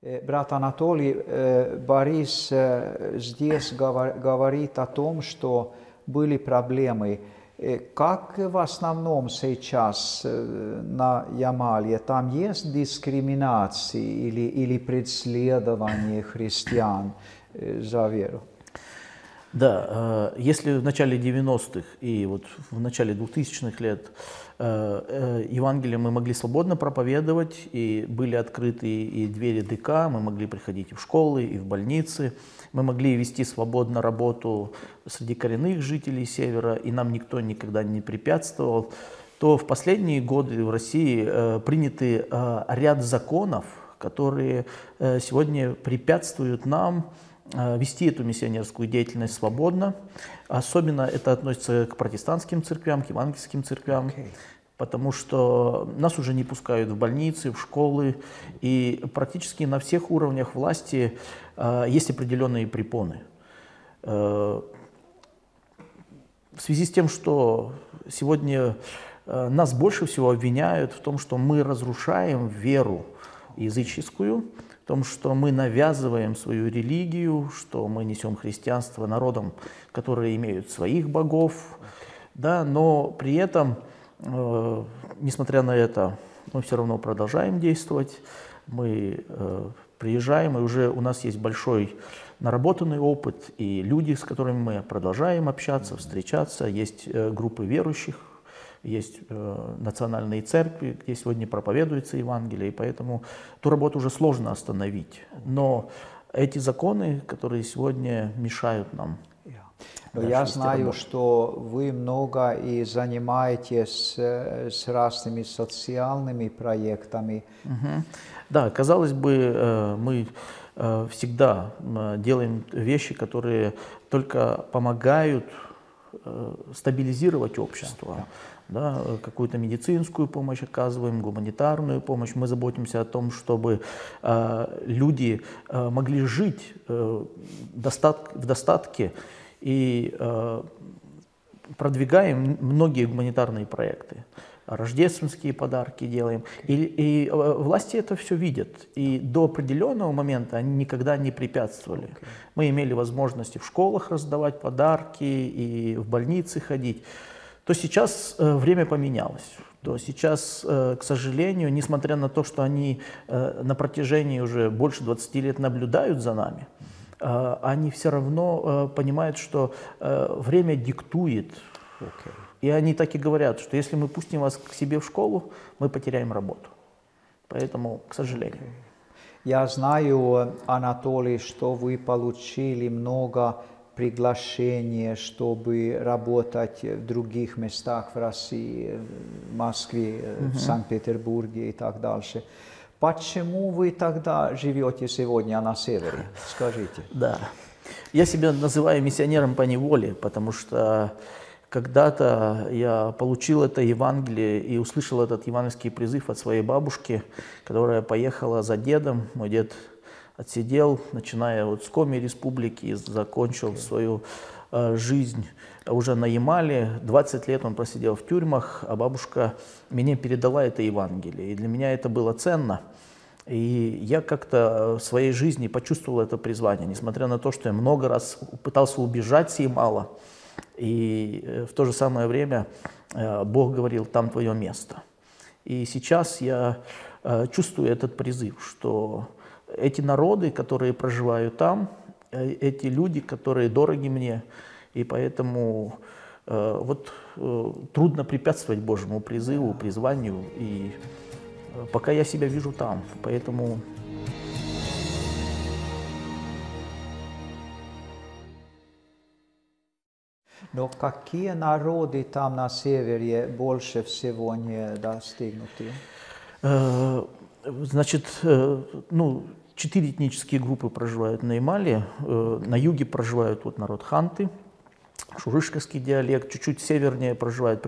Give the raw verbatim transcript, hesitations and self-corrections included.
Брат Анатолий, Борис здесь говорит о том, что были проблемы. Как в основном сейчас на Ямале, там есть дискриминация или, или преследование христиан за веру? Да, если в начале девяностых и вот в начале двухтысячных лет Евангелие мы могли свободно проповедовать, и были открыты и двери ДК, мы могли приходить и в школы, и в больницы, мы могли вести свободно работу среди коренных жителей Севера, и нам никто никогда не препятствовал, то в последние годы в России приняты ряд законов, которые сегодня препятствуют нам вести эту миссионерскую деятельность свободно. Особенно это относится к протестантским церквям, к евангельским церквям, okay. Потому что нас уже не пускают в больницы, в школы, и практически на всех уровнях власти э, есть определенные препоны. Э, в связи с тем, что сегодня э, нас больше всего обвиняют в том, что мы разрушаем веру языческую, в том, что мы навязываем свою религию, что мы несем христианство народам, которые имеют своих богов, да, но при этом, э, несмотря на это, мы все равно продолжаем действовать, мы э, приезжаем, и уже у нас есть большой наработанный опыт, и люди, с которыми мы продолжаем общаться, встречаться, есть э, группы верующих, есть э, национальные церкви, где сегодня проповедуется Евангелие, и поэтому ту работу уже сложно остановить. Но эти законы, которые сегодня мешают нам. Yeah. Я знаю, работу. Что вы много и занимаетесь с разными социальными проектами. Uh-huh. Да, казалось бы, э, мы э, всегда делаем вещи, которые только помогают э, стабилизировать общество. Yeah, yeah. Да, какую-то медицинскую помощь оказываем, гуманитарную помощь. Мы заботимся о том, чтобы э, люди э, могли жить э, достат, в достатке, и э, продвигаем многие гуманитарные проекты. Рождественские подарки делаем. И, и э, власти это все видят. И до определенного момента они никогда не препятствовали. Okay. Мы имели возможности в школах раздавать подарки и в больницы ходить. То сейчас э, время поменялось, то сейчас, э, к сожалению, несмотря на то, что они э, на протяжении уже больше двадцати лет наблюдают за нами, э, они все равно э, понимают, что э, время диктует. Okay. И они так и говорят, что если мы пустим вас к себе в школу, мы потеряем работу. Поэтому, к сожалению. Okay. Я знаю, Анатолий, что вы получили много приглашение, чтобы работать в других местах в России, в Москве, uh-huh. в Санкт-Петербурге и так дальше. Почему вы тогда живете сегодня на севере? Скажите. Да. Я себя называю миссионером по неволе, потому что когда-то я получил это Евангелие и услышал этот евангельский призыв от своей бабушки, которая поехала за дедом. Мой дед отсидел, начиная вот с Коми республики, и закончил okay. свою э, жизнь уже на Ямале. двадцать лет он просидел в тюрьмах, а бабушка мне передала это Евангелие. И для меня это было ценно. И я как-то в своей жизни почувствовал это призвание, несмотря на то, что я много раз пытался убежать с Ямала. И в то же самое время э, Бог говорил, там твое место. И сейчас я э, чувствую этот призыв, что эти народы, которые проживают там, эти люди, которые дороги мне, и поэтому э, вот э, трудно препятствовать Божьему призыву, призванию, и э, пока я себя вижу там, поэтому... Но какие народы там на севере больше всего не достигнуты? Э, значит, э, ну... Четыре этнические группы проживают на Ямале. На юге проживают вот народ ханты, шурышкский диалект, чуть-чуть севернее проживают